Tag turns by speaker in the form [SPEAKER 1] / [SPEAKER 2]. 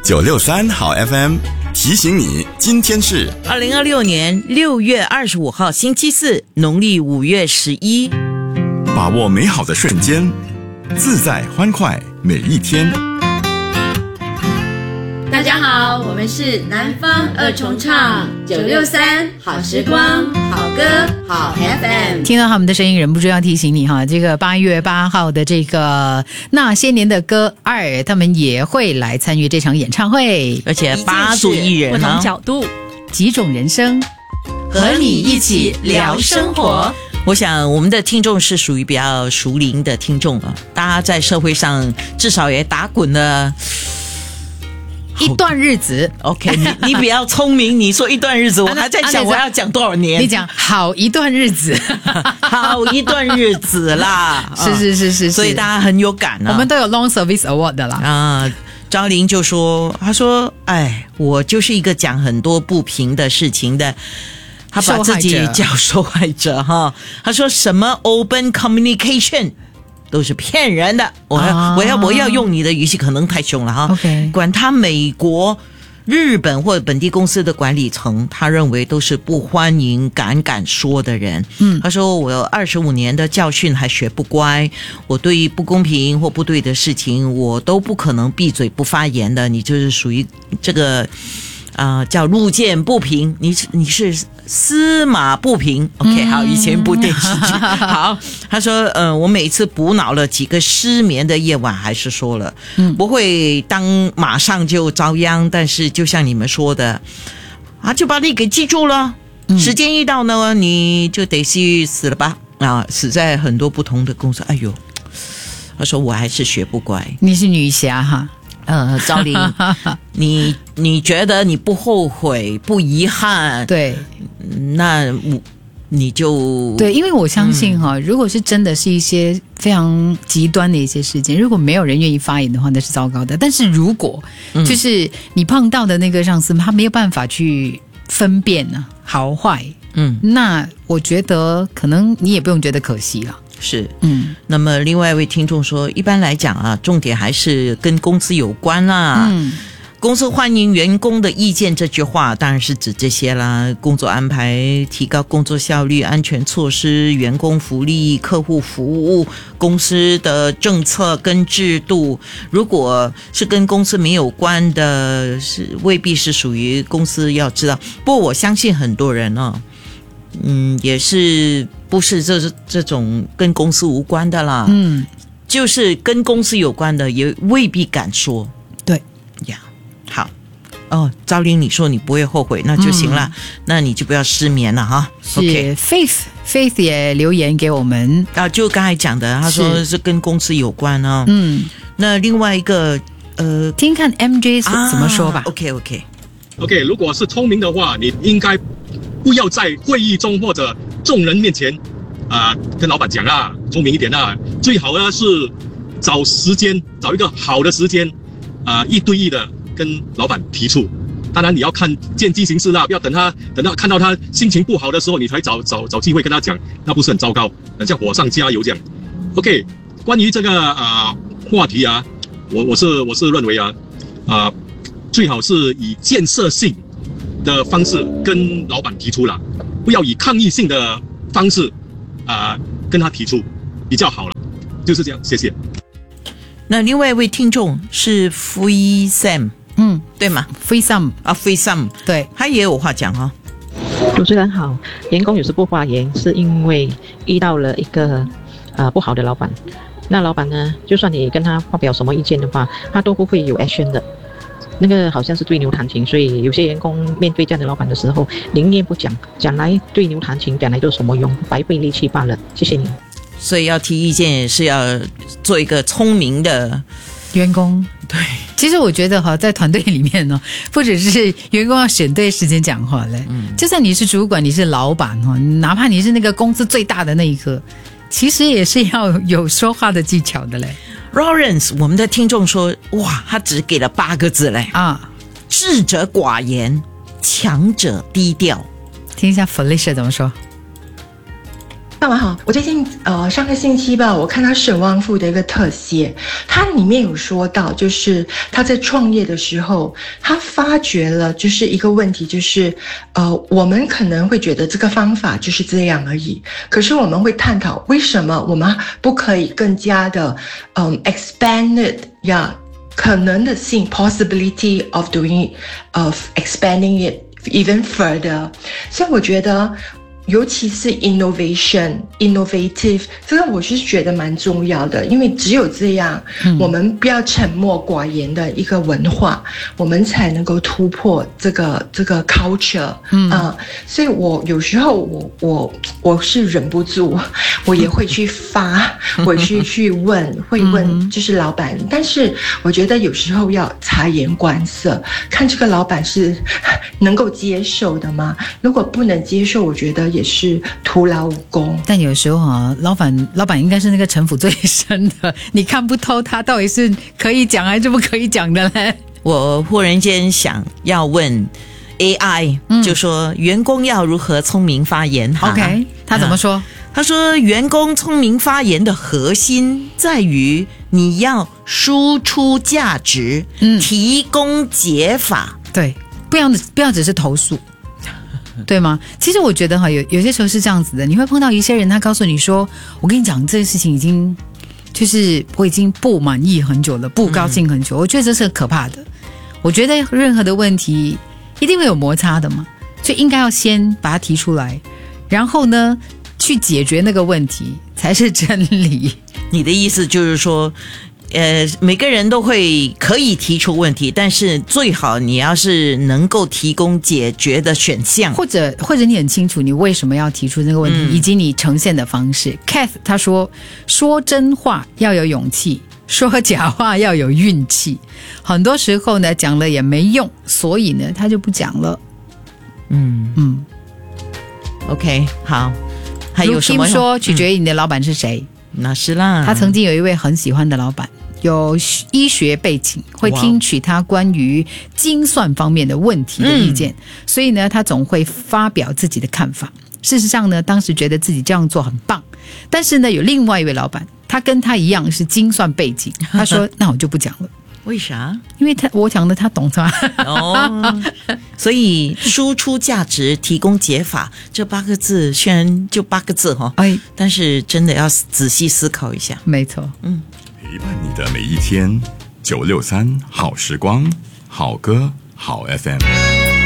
[SPEAKER 1] 963好 FM 提醒你，今天是
[SPEAKER 2] 2026年6月25号星期四，农历5月11。
[SPEAKER 1] 把握美好的瞬间，自在欢快每一天。
[SPEAKER 3] 大家好，我们是南方二重唱963好时光好歌好 FM。
[SPEAKER 4] 听到他们的声音，忍不住要提醒你哈，这个8月8号的这个那些年的歌2，他们也会来参与这场演唱会，
[SPEAKER 2] 而且8组艺人，
[SPEAKER 5] 不同角度，
[SPEAKER 4] 几种人生，
[SPEAKER 3] 和你一起聊生活。
[SPEAKER 2] 我想我们的听众是属于比较熟龄的听众了，大家在社会上至少也打滚了
[SPEAKER 4] 一段日子。
[SPEAKER 2] OK， 你比较聪明，你说一段日子，我还在想我要讲多少年。
[SPEAKER 4] 你讲好一段日子
[SPEAKER 2] 好一段日子啦
[SPEAKER 4] 是，
[SPEAKER 2] 所以大家很有感啊。
[SPEAKER 4] 我们都有 Long Service Award 的啦。
[SPEAKER 2] 昭玲就说，他说我就是一个讲很多不平的事情的，他把自己叫受害者哈。他说什么 open communication 都是骗人的。我要用你的语气可能太凶了哈。
[SPEAKER 4] OK，
[SPEAKER 2] 管他美国、日本或者本地公司的管理层，他认为都是不欢迎敢说的人。他说我有25年的教训还学不乖，我对于不公平或不对的事情，我都不可能闭嘴不发言的。你就是属于这个叫路见不平，你是司马不平。 OK， 好，以前一部电视剧。好，他说我每次补脑了几个失眠的夜晚，还是说了不会马上就遭殃，但是就像你们说的就把你给记住了，时间一到呢你就得去死了吧，死在很多不同的公司。哎呦，他说我还是学不乖。
[SPEAKER 4] 你是女侠哈。
[SPEAKER 2] 昭玲，你觉得你不后悔不遗憾？
[SPEAKER 4] 对，
[SPEAKER 2] 那你就
[SPEAKER 4] 对，因为我相信如果是真的是一些非常极端的一些事件，如果没有人愿意发言的话，那是糟糕的。但是如果就是你碰到的那个上司，他没有办法去分辨好坏，那我觉得可能你也不用觉得可惜了。
[SPEAKER 2] 是，那么另外一位听众说，一般来讲重点还是跟公司有关啦。公司欢迎员工的意见，这句话当然是指这些啦，工作安排、提高工作效率、安全措施、员工福利、客户服务、公司的政策跟制度。如果是跟公司没有关的，未必是属于公司要知道。不过我相信很多人也是不是这种跟公司无关的啦，就是跟公司有关的也未必敢说。
[SPEAKER 4] 对
[SPEAKER 2] 呀，好昭玲，你说你不会后悔，那就行了，那你就不要失眠了哈。
[SPEAKER 4] 是
[SPEAKER 2] OK，
[SPEAKER 4] Faith 也留言给我们
[SPEAKER 2] 就刚才讲的，他说是跟公司有关啊。那另外一个
[SPEAKER 4] 听看 MJ 怎么说吧。
[SPEAKER 6] OK， 如果是聪明的话，你应该不要在会议中或者众人面前跟老板讲啦，聪明一点啦。最好呢是找一个好的时间一对一的跟老板提出。当然你要见机行事啦，不要等他看到他心情不好的时候你才找机会跟他讲，那不是很糟糕，像火上加油这样。OK， 关于这个话题我是认为最好是以建设性的方式跟老板提出了，不要以抗议性的方式跟他提出，比较好了，就是这样，谢谢。
[SPEAKER 2] 那另外一位听众是 Free Sam， 对吗？
[SPEAKER 4] Free Sam
[SPEAKER 2] Free Sam，
[SPEAKER 4] 对，
[SPEAKER 2] 他也有话讲哈。
[SPEAKER 7] 主持人好，员工有时不发言是因为遇到了一个不好的老板，那老板呢，就算你跟他发表什么意见的话，他都不会有 action 的。那个好像是对牛弹琴，所以有些员工面对这样的老板的时候，宁愿不讲，讲来对牛弹琴，讲来有什么用？白费力气罢了。谢谢你。
[SPEAKER 2] 所以要提意见也是要做一个聪明的
[SPEAKER 4] 员工。
[SPEAKER 2] 对，
[SPEAKER 4] 其实我觉得在团队里面呢，或者是员工要选对时间讲话嘞。就算你是主管，你是老板哪怕你是那个公司最大的那一个，其实也是要有说话的技巧的嘞。
[SPEAKER 2] Lawrence， 我们的听众说，哇，他只给了8个字嘞智者寡言，强者低调。
[SPEAKER 4] 听一下 Felicia 怎么说。
[SPEAKER 5] 傍晚好，我最近上个星期吧，我看他沈旺富的一个特写，他里面有说到，就是他在创业的时候，他发觉了就是一个问题，就是我们可能会觉得这个方法就是这样而已，可是我们会探讨为什么我们不可以更加的expanded 可能的性 possibility of doing of expanding it even further， 所以我觉得尤其是 innovative 这个我是觉得蛮重要的，因为只有这样，我们不要沉默寡言的一个文化，我们才能够突破这个 culture。所以我有时候我是忍不住，我也会去我去会问就是老板，但是我觉得有时候要察言观色，看这个老板是能够接受的吗？如果不能接受，我觉得也是徒劳无功。
[SPEAKER 4] 但有时候老板应该是那个城府最深的，你看不透他到底是可以讲还是不可以讲的嘞。
[SPEAKER 2] 我忽然间想要问 AI，就说员工要如何聪明发言。
[SPEAKER 4] OK， 他怎么说？
[SPEAKER 2] 他说员工聪明发言的核心在于你要输出价值，提供解法。
[SPEAKER 4] 对，不要只是投诉。对吗？其实我觉得有些时候是这样子的，你会碰到一些人，他告诉你说，我跟你讲这个事情已经就是我已经不满意很久了，不高兴很久，我觉得这是很可怕的。我觉得任何的问题一定会有摩擦的嘛，所以应该要先把它提出来，然后呢去解决那个问题才是真理。
[SPEAKER 2] 你的意思就是说每个人都可以提出问题，但是最好你要是能够提供解决的选项，
[SPEAKER 4] 或者你很清楚你为什么要提出这个问题，以及你呈现的方式。Kath 他说真话要有勇气，说假话要有运气，很多时候呢讲了也没用，所以呢他就不讲了。
[SPEAKER 2] OK， 好，还有什么？
[SPEAKER 4] Kim 说取决于你的老板是谁。
[SPEAKER 2] 那是啦，
[SPEAKER 4] 他曾经有一位很喜欢的老板，有医学背景，会听取他关于精算方面的问题的意见，所以呢他总会发表自己的看法。事实上呢当时觉得自己这样做很棒，但是呢有另外一位老板，他跟他一样是精算背景，他说那我就不讲了。
[SPEAKER 2] 为啥？
[SPEAKER 4] 因为我讲的他懂他。
[SPEAKER 2] 所以输出价值，提供解法，这8个字虽然就8个字但是真的要仔细思考一下。
[SPEAKER 4] 没错。
[SPEAKER 1] 陪伴你的每一天，963好时光，好歌好 FM。